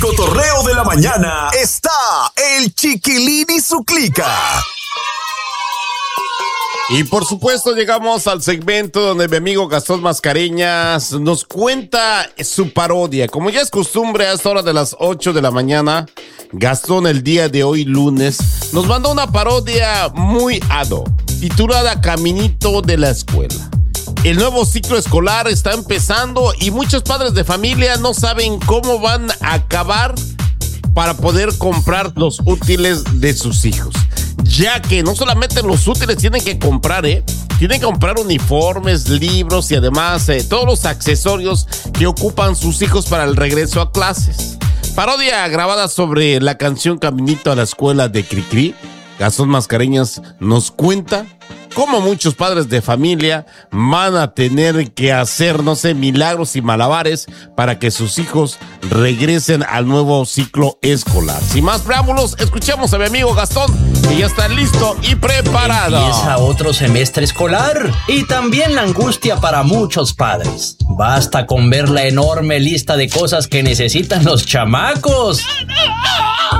cotorreo de la mañana está el Chiquilín y su clica. Y por supuesto llegamos al segmento donde mi amigo Gastón Mascareñas nos cuenta su parodia. Como ya es costumbre a esta hora de las 8 de la mañana, Gastón el día de hoy lunes nos mandó una parodia muy titulada Caminito de la Escuela. El nuevo ciclo escolar está empezando y muchos padres de familia no saben cómo van a acabar para poder comprar los útiles de sus hijos. Ya que no solamente los útiles tienen que comprar, tienen que comprar uniformes, libros y además todos los accesorios que ocupan sus hijos para el regreso a clases. Parodia grabada sobre la canción Caminito a la Escuela de Cricri. Gastón Mascareñas nos cuenta cómo muchos padres de familia van a tener que hacer, milagros y malabares para que sus hijos regresen al nuevo ciclo escolar. Sin más preámbulos, escuchemos a mi amigo Gastón, que ya está listo y preparado. Empieza otro semestre escolar y también la angustia para muchos padres. Basta con ver la enorme lista de cosas que necesitan los chamacos.